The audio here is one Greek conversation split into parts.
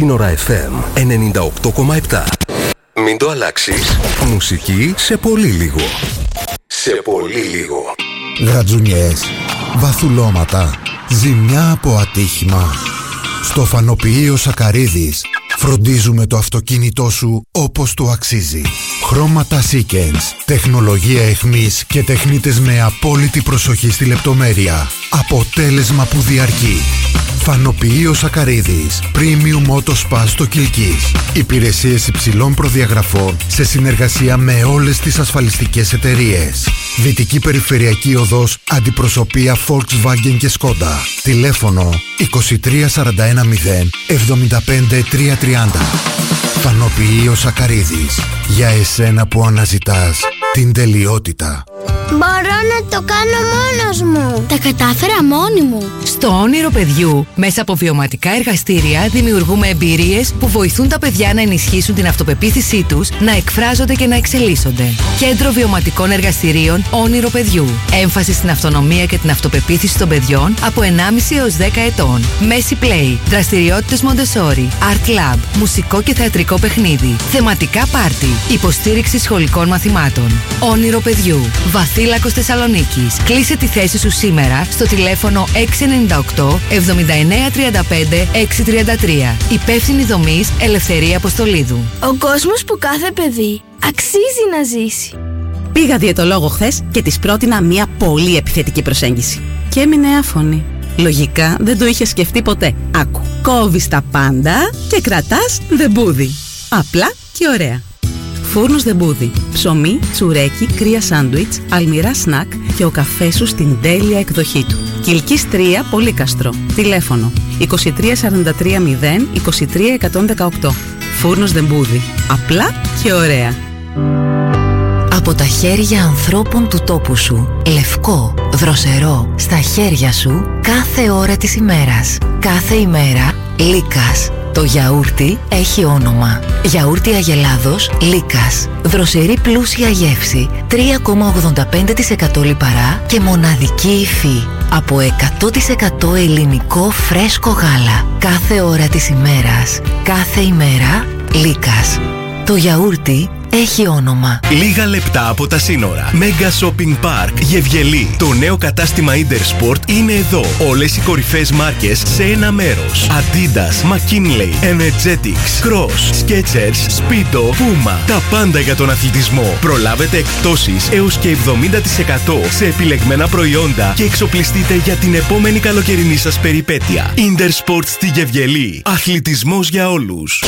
Σύνορα FM 98,7. Μην το αλλάξεις. Μουσική σε πολύ λίγο. Σε πολύ λίγο. Γρατζουνιές, βαθουλώματα, ζημιά από ατύχημα. Στο Φανοποιείο Σακαρίδης φροντίζουμε το αυτοκίνητό σου όπως του αξίζει. Χρώματα Seekens, τεχνολογία αιχμής και τεχνίτες με απόλυτη προσοχή στη λεπτομέρεια. Αποτέλεσμα που διαρκεί. Φανοποιείο Σακαρίδης, Premium Auto Spa στο Κιλκής. Υπηρεσίες υψηλών προδιαγραφών σε συνεργασία με όλες τις ασφαλιστικές εταιρείες. Δυτική Περιφερειακή Οδός, αντιπροσωπεία Volkswagen και Skoda. Τηλέφωνο 23 41 0 75 330. Φανοποιείο Σακαρίδης, για εσένα που αναζητάς την τελειότητα. Μπορώ να το κάνω μόνος μου. Τα κατάφερα μόνη μου. Στο Όνειρο Παιδιού, μέσα από βιωματικά εργαστήρια, δημιουργούμε εμπειρίες που βοηθούν τα παιδιά να ενισχύσουν την αυτοπεποίθησή τους, να εκφράζονται και να εξελίσσονται. Κέντρο Βιωματικών Εργαστηρίων Όνειρο Παιδιού. Έμφαση στην αυτονομία και την αυτοπεποίθηση των παιδιών από 1,5 έως 10 ετών. Μέση Play, δραστηριότητες Montessori, Art Lab, μουσικό και θεατρικό παιχνίδι, θεματικά πάρτι, υποστήριξη σχολικών μαθημάτων. Όνειρο Παιδιού. Βαθύλακος Θεσσαλονίκης. Κλείσε τη θέση σου σήμερα στο τηλέφωνο 698 79 35 633. Υπεύθυνη δομής Ελευθερία Αποστολίδου. Ο κόσμος που κάθε παιδί αξίζει να ζήσει. Πήγα διαιτολόγο χθες και της πρότεινα μια πολύ επιθετική προσέγγιση. Και έμεινε άφωνη. Λογικά δεν το είχε σκεφτεί ποτέ. Άκου. Κόβεις τα πάντα και κρατάς δεμπούδι. Απλά και ωραία. Φούρνος Δεμπούδι. Ψωμί, τσουρέκι, κρύα σάντουιτς, αλμυρά σνακ και ο καφές σου στην τέλεια εκδοχή του. Κιλκής 3, Πολύκαστρο. Τηλέφωνο 23 43 0 23 118. Φούρνος Δεμπούδι. Απλά και ωραία. Από τα χέρια ανθρώπων του τόπου σου. Λευκό, δροσερό, στα χέρια σου κάθε ώρα της ημέρας. Κάθε ημέρα, Λίκας. Το γιαούρτι έχει όνομα. Γιαούρτι Αγελάδος Λίκας. Δροσερή πλούσια γεύση, 3,85% λιπαρά και μοναδική υφή. Από 100% ελληνικό φρέσκο γάλα. Κάθε ώρα της ημέρας. Κάθε ημέρα, Λίκας. Το γιαούρτι έχει όνομα. Λίγα λεπτά από τα σύνορα. Mega Shopping Park Γευγελή. Το νέο κατάστημα Intersport είναι εδώ. Όλες οι κορυφαίες μάρκες σε ένα μέρος. Adidas, McKinley, Energetics, Cross, Skechers, Speedo, Puma. Τα πάντα για τον αθλητισμό. Προλάβετε εκπτώσεις έως και 70% σε επιλεγμένα προϊόντα και εξοπλιστείτε για την επόμενη καλοκαιρινή σας περιπέτεια. Intersport στη Γευγελή. Αθλητισμός για όλους.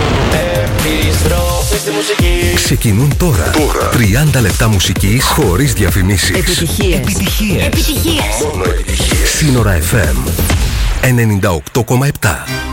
Επιστροφή στη μουσική. Ξεκινούν τώρα 30 λεπτά μουσικής χωρίς διαφημίσεις. Επιτυχίες. Μόνο επιτυχίες. Σύνορα FM 98,7.